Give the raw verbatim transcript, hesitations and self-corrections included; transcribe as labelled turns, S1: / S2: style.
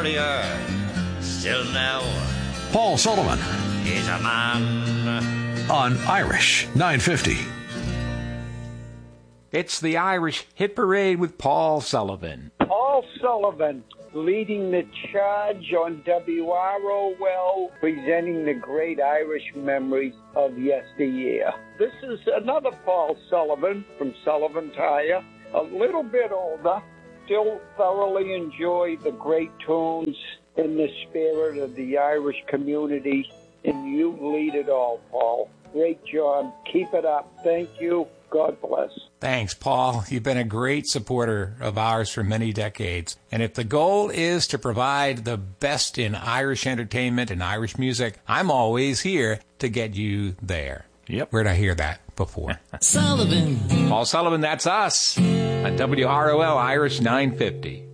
S1: warrior, still now.
S2: Paul Sullivan.
S1: He's a man.
S2: On Irish nine fifty.
S3: It's the Irish Hit Parade with Paul Sullivan.
S4: Paul Sullivan leading the charge on W R O L, presenting the great Irish memories of yesteryear. This is another Paul Sullivan from Sullivan Tire, a little bit older, still thoroughly enjoy the great tunes in the spirit of the Irish community, and you lead it all, Paul. Great job. Keep it up. Thank you. God bless.
S3: Thanks, Paul. You've been a great supporter of ours for many decades. And if the goal is to provide the best in Irish entertainment and Irish music, I'm always here to get you there.
S5: Yep.
S3: Where'd I hear that before?
S6: Sullivan.
S3: Paul Sullivan, that's us. On W R O L Irish nine fifty.